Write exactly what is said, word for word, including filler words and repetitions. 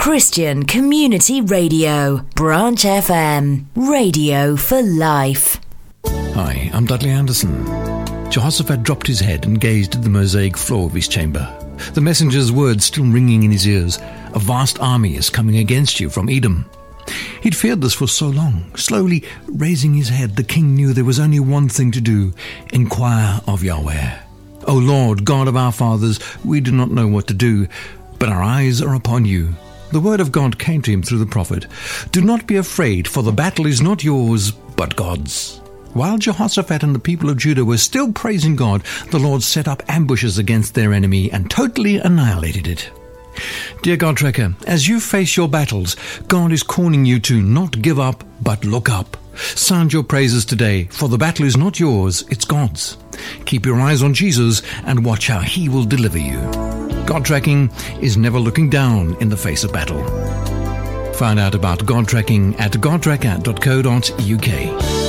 Christian Community Radio, Branch F M, radio for life. Hi, I'm Dudley Anderson. Jehoshaphat dropped his head and gazed at the mosaic floor of his chamber. The messenger's words still ringing in his ears. A vast army is coming against you from Edom. He'd feared this for so long. Slowly raising his head, the king knew there was only one thing to do: inquire of Yahweh. O Lord, God of our fathers, we do not know what to do, but our eyes are upon you. The word of God came to him through the prophet. Do not be afraid, for the battle is not yours, but God's. While Jehoshaphat and the people of Judah were still praising God, the Lord set up ambushes against their enemy and totally annihilated it. Dear God Tracker, as you face your battles, God is calling you to not give up, but look up. Sound your praises today, for the battle is not yours, it's God's. Keep your eyes on Jesus and watch how He will deliver you. God Tracking is never looking down in the face of battle. Find out about God Tracking at god tracker dot co dot uk.